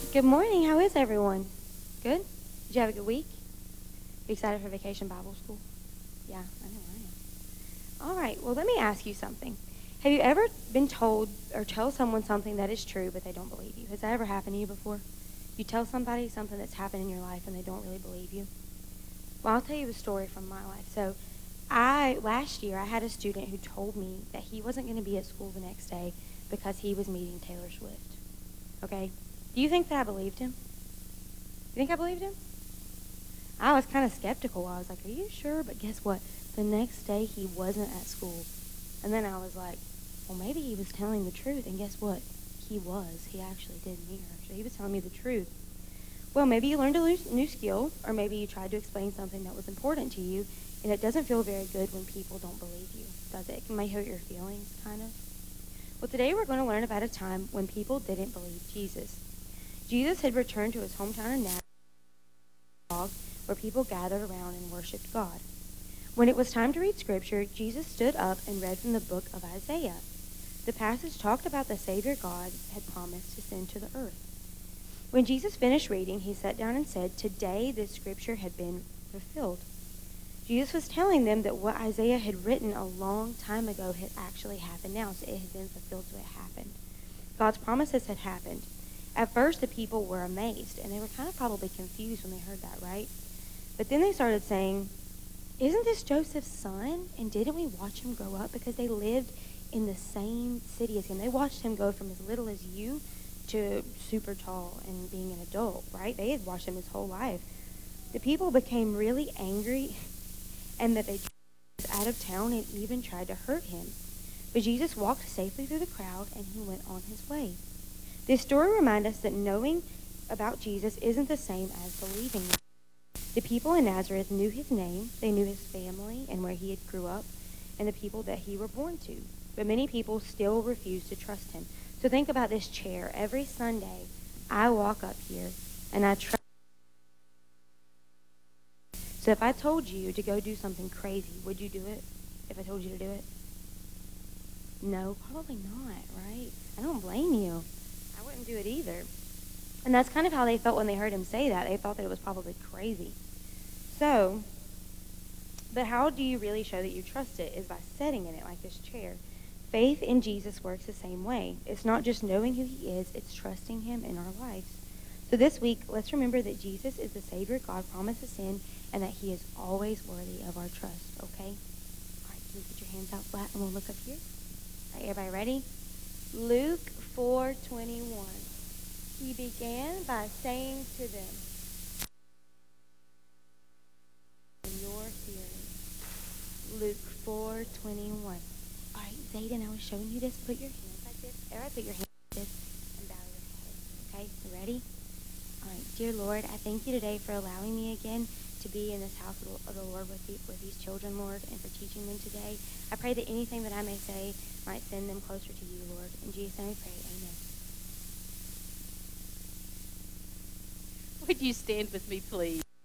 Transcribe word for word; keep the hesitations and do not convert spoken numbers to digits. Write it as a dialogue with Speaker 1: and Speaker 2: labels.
Speaker 1: Good morning. How is everyone? Good? Did you have a good week? You excited for Vacation Bible School? Yeah, I know I am. All right. Well, let me ask you something. Have you ever been told or tell someone something that is true, but they don't believe you? Has that ever happened to you before? You tell somebody something that's happened in your life, and they don't really believe you? Well, I'll tell you a story from my life. So, I last year I had a student who told me that he wasn't going to be at school the next day because he was meeting Taylor Swift. Okay? Do you think that I believed him? You think I believed him? I was kind of skeptical. I was like, are you sure? But guess what? The next day he wasn't at school. And then I was like, well, maybe he was telling the truth. And guess what? He was. He actually did meet her. So he was telling me the truth. Well, maybe you learned a new skill, or maybe you tried to explain something that was important to you, and it doesn't feel very good when people don't believe you, does it? It may hurt your feelings, kind of. Well, today we're going to learn about a time when people didn't believe Jesus. Jesus had returned to his hometown of Nazareth, where people gathered around and worshiped God. When it was time to read Scripture, Jesus stood up and read from the book of Isaiah. The passage talked about the Savior God had promised to send to the earth. When Jesus finished reading, he sat down and said, "Today this Scripture had been fulfilled." Jesus was telling them that what Isaiah had written a long time ago had actually happened now, so it had been fulfilled, so it happened. God's promises had happened. At first, the people were amazed, and they were kind of probably confused when they heard that, right? But then they started saying, isn't this Joseph's son? And didn't we watch him grow up? Because they lived in the same city as him. They watched him go from as little as you to super tall and being an adult, right? They had watched him his whole life. The people became really angry and that they out of town and even tried to hurt him. But Jesus walked safely through the crowd and he went on his way. This story reminds us that knowing about Jesus isn't the same as believing him. The people in Nazareth knew his name, they knew his family and where he had grew up, and the people that he were born to. But many people still refused to trust him. So think about this chair. Every Sunday, I walk up here and I trust. So if I told you to go do something crazy, would you do it? If I told you to do it? No, probably not, right? I don't blame you. I wouldn't do it either. And that's kind of how they felt when they heard him say that. They thought that it was probably crazy. So, but how do you really show that you trust it? Is by sitting in it like this chair. Faith in Jesus works the same way. It's not just knowing who he is, it's trusting him in our lives. So this week, let's remember that Jesus is the Savior God promised us in, and that he is always worthy of our trust, okay? All right, can you put your hands out flat and we'll look up here? All right, everybody ready? Luke four twenty-one. He began by saying to them, in your hearing. Luke four twenty-one. All right, Zayden, I was showing you this. Put your hands like this. Everybody put your hands like this and bow your head. Okay, you ready? All right, dear Lord, I thank you today for allowing me again to be in this house of the Lord with, the, with these children, Lord, and for teaching them today. I pray that anything that I may say might send them closer to you, Lord. In Jesus' name we pray, amen.
Speaker 2: Would you stand with me, please?